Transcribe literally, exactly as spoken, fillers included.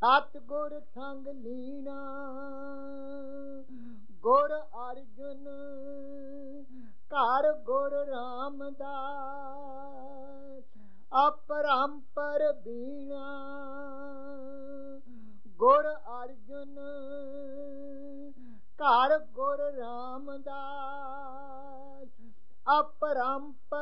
ਸਤਿਗੁਰ ਸੰਗ ਲੀਣਾ ਗੁਰ ਅਰਜੁਨ ਘਰ ਗੁਰ ਰਾਮਦਾਸ ਅਪਰੰਪਰ ਬੀਣਾ ਗੁਰ ਅਰਜੁਨ ਘਰ ਗੁਰ ਰਾਮਦਾਸ ਅਪਰੰਪਰ